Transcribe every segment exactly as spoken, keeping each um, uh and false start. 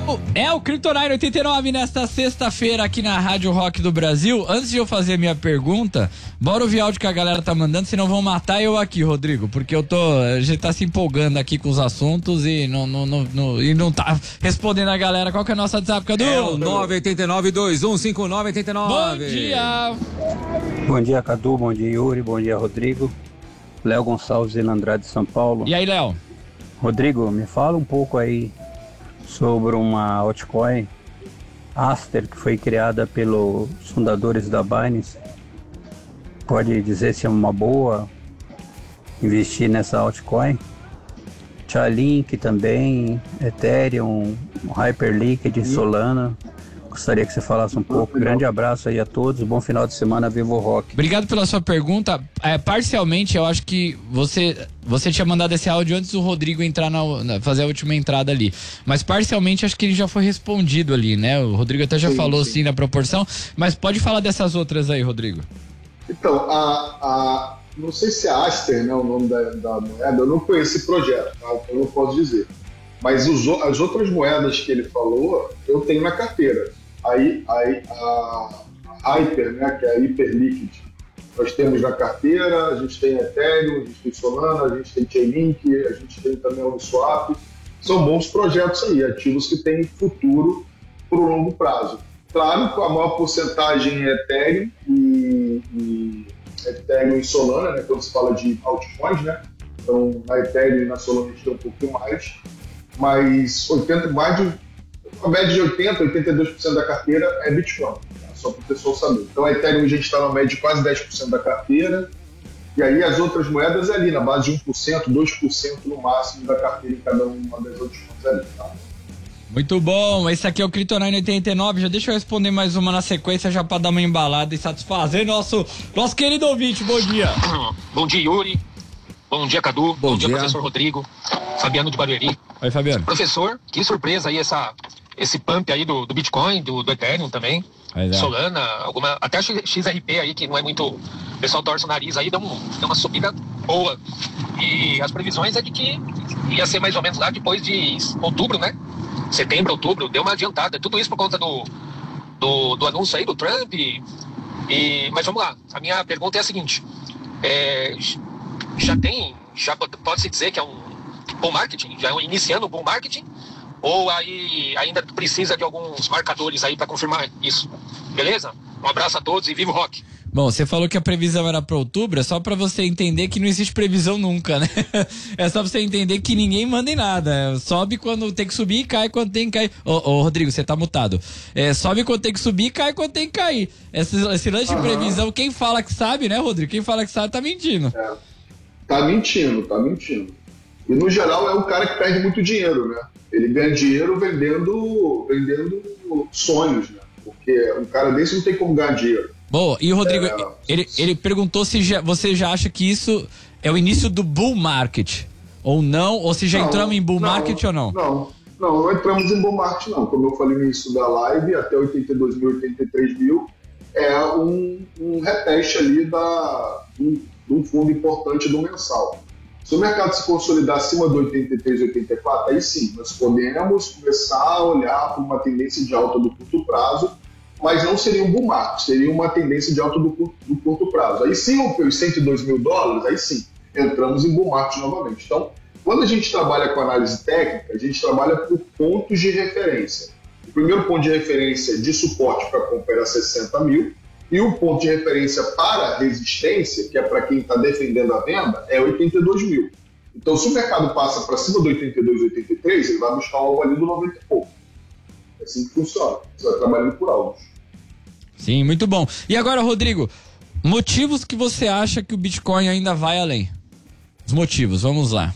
É o Kryptonite oitenta e nove nesta sexta-feira aqui na Rádio Rock do Brasil. Antes de eu fazer a minha pergunta, bora ouvir áudio que a galera tá mandando, senão vão matar eu aqui, Rodrigo, porque eu tô, a gente tá se empolgando aqui com os assuntos e não, não, não, não, e não tá respondendo a galera. Qual que é a nossa WhatsApp, Cadu? É o nove oito nove, dois um cinco nove oito nove. Bom dia! Bom dia, Cadu, bom dia, Yuri, bom dia, Rodrigo. Léo Gonçalves, Andrade, São Paulo. E aí, Léo? Rodrigo, me fala um pouco aí sobre uma altcoin Aster que foi criada pelos fundadores da Binance. Pode dizer se é uma boa investir nessa altcoin? Chainlink também, Ethereum, Hyperliquid, Solana. Gostaria que você falasse um pouco. Grande abraço aí a todos, bom final de semana, Viva o Rock. Obrigado pela sua pergunta. É, parcialmente, eu acho que você, você tinha mandado esse áudio antes do Rodrigo entrar na, na, fazer a última entrada ali. Mas parcialmente, acho que ele já foi respondido ali, né? O Rodrigo até já sim, falou sim. sim na proporção. Mas pode falar dessas outras aí, Rodrigo. Então, a, a, não sei se é Aster, né, o nome da, da moeda, eu não conheço esse projeto, tá? Eu não posso dizer. Mas os, as outras moedas que ele falou, eu tenho na carteira. Aí, aí a, a Hyper, né, que é a Hyperliquid, nós temos na carteira, a gente tem Ethereum, a gente tem Solana, a gente tem Chainlink, a gente tem também a Uniswap. São bons projetos aí, ativos que têm futuro para o longo prazo. Claro que a maior porcentagem é Ethereum e, e Ethereum e Solana, né, quando se fala de altcoins, né? Então, na Ethereum e na Solana a gente tem um pouquinho mais, mas oitenta, mais de a média de oitenta, oitenta e dois por cento da carteira é Bitcoin, tá? Só para o pessoal saber. Então a Ethereum a gente está na média de quase dez por cento da carteira, e aí as outras moedas é ali, na base de um por cento, dois por cento no máximo da carteira em cada uma das outras ali, tá? Muito bom, esse aqui é o Kryptonite oitenta e nove, já deixa eu responder mais uma na sequência já para dar uma embalada e satisfazer nosso, nosso querido ouvinte. Bom dia. Bom dia, Yuri. Bom dia, Cadu. Bom, Bom dia, dia, professor Rodrigo. Fabiano de Barueri. Oi, Fabiano. Professor, que surpresa aí essa, esse pump aí do, do Bitcoin, do, do Ethereum também. É. Solana, alguma, até a X R P aí, que não é muito... O pessoal torce o nariz aí, deu, um, deu uma subida boa. E as previsões é de que ia ser mais ou menos lá depois de outubro, né? Setembro, outubro, deu uma adiantada. Tudo isso por conta do, do, do anúncio aí do Trump. E, e, mas vamos lá, a minha pergunta é a seguinte. É, já tem, já pode-se dizer que é um bull marketing, já é iniciando o bull marketing, ou aí ainda precisa de alguns marcadores aí para confirmar isso, beleza? Um abraço a todos e viva o rock! Bom, você falou que a previsão era para outubro, é só para você entender que não existe previsão nunca, né? É só pra você entender que ninguém manda em nada. Sobe quando tem que subir e cai quando tem que cair. Ô, ô Rodrigo, você tá mutado. É, sobe quando tem que subir e cai quando tem que cair. Esse, esse lance uhum. de previsão, quem fala que sabe, né, Rodrigo? Quem fala que sabe tá mentindo. É, tá mentindo, tá mentindo. E no geral é o cara que perde muito dinheiro, né? Ele ganha dinheiro vendendo, vendendo sonhos, né? Porque um cara desse não tem como ganhar dinheiro. Bom, e o Rodrigo, é, ele, ele perguntou se já, você já acha que isso é o início do bull market, ou não, ou se já não, entramos em bull não, market ou não? Não, não, não entramos em bull market não, como eu falei no início da live, até oitenta e dois mil, oitenta e três mil, é um, um reteste ali da, de um fundo importante do mensal. Se o mercado se consolidar acima do oitenta e três, oitenta e quatro, aí sim, nós podemos começar a olhar para uma tendência de alta do curto prazo, mas não seria um bull market, seria uma tendência de alta do curto, do curto prazo. Aí sim, os cento e dois mil dólares, aí sim, entramos em bull market novamente. Então, quando a gente trabalha com análise técnica, a gente trabalha por pontos de referência. O primeiro ponto de referência de suporte para compra era sessenta mil, e o ponto de referência para resistência, que é para quem está defendendo a venda, é oitenta e dois mil. Então, se o mercado passa para cima do oitenta e dois, oitenta e três, ele vai buscar algo ali do noventa e pouco. É assim que funciona. Você vai trabalhando por alvos. Sim, muito bom. E agora, Rodrigo, motivos que você acha que o Bitcoin ainda vai além? Os motivos, vamos lá.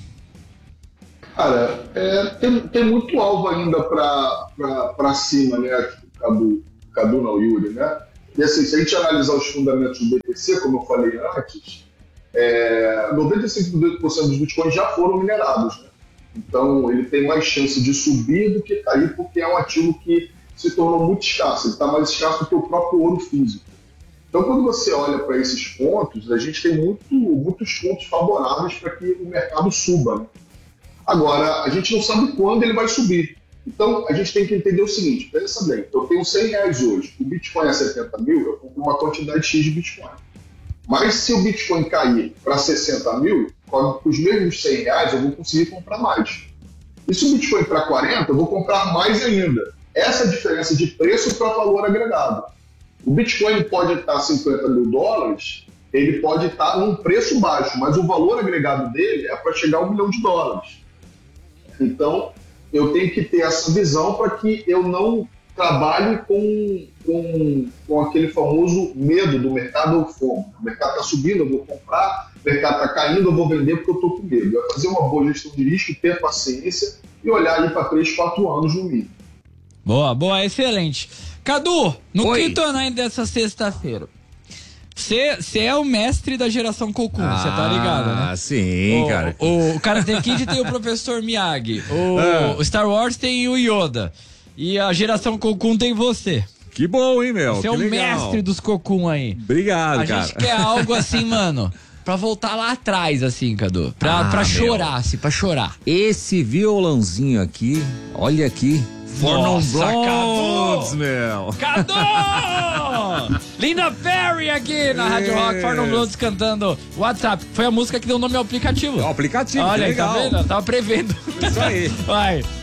Cara, é, tem, tem muito alvo ainda para cima, né? Cadu, Cadu não, Yuri, né? E assim, se a gente analisar os fundamentos do B T C, como eu falei antes, é, noventa e cinco por cento dos bitcoins já foram minerados, né? Então ele tem mais chance de subir do que cair, porque é um ativo que se tornou muito escasso, ele está mais escasso do que o próprio ouro físico. Então quando você olha para esses pontos, a gente tem muito, muitos pontos favoráveis para que o mercado suba, né? Agora, a gente não sabe quando ele vai subir. Então, a gente tem que entender o seguinte, pensa bem, eu tenho cem reais hoje, o Bitcoin é setenta mil, eu compro uma quantidade X de Bitcoin. Mas se o Bitcoin cair para sessenta mil, com os mesmos cem reais eu vou conseguir comprar mais. E se o Bitcoin para quarenta, eu vou comprar mais ainda. Essa é a diferença de preço para valor agregado. O Bitcoin pode estar cinquenta mil dólares, ele pode estar num preço baixo, mas o valor agregado dele é para chegar a um milhão de dólares. Então, eu tenho que ter essa visão para que eu não trabalhe com, com, com aquele famoso medo do mercado ou fomo. O mercado está subindo, eu vou comprar, o mercado está caindo, eu vou vender porque eu estou com medo. É fazer uma boa gestão de risco, ter paciência e olhar aí para três, quatro anos no mínimo. Boa, boa, excelente. Cadu, no Oi. quinto ano dessa sexta-feira, você é o mestre da geração Cocoon, você tá ligado, né? Ah, sim, o, cara. O, o Karate Kid tem o professor Miyagi, o, Ah. o Star Wars tem o Yoda, e a geração Cocoon tem você. Que bom, hein, meu? Você é que o legal. mestre dos Cocoon aí. Obrigado, A cara. gente quer algo assim, mano, pra voltar lá atrás, assim, Cadu. Pra, Ah, pra meu. chorar, assim, pra chorar. Esse violãozinho aqui, olha aqui. Fornum Nossa, Blondes, Cadu! meu. Cadu! Linda Perry aqui na Rádio Rock, Fornum Blondes cantando WhatsApp. Foi a música que deu nome ao aplicativo. É o aplicativo, que Olha aí, legal. tá vendo? Eu tava prevendo. Isso aí. Vai.